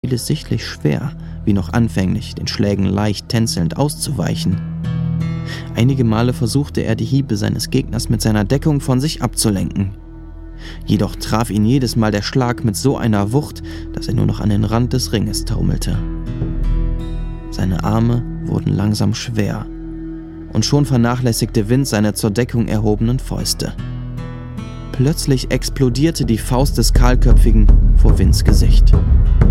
fiel es sichtlich schwer, wie noch anfänglich, den Schlägen leicht tänzelnd auszuweichen. Einige Male versuchte er, die Hiebe seines Gegners mit seiner Deckung von sich abzulenken. Jedoch traf ihn jedes Mal der Schlag mit so einer Wucht, dass er nur noch an den Rand des Ringes taumelte. Seine Arme wurden langsam schwer, und schon vernachlässigte Vince seine zur Deckung erhobenen Fäuste. Plötzlich explodierte die Faust des Kahlköpfigen vor Vinces Gesicht.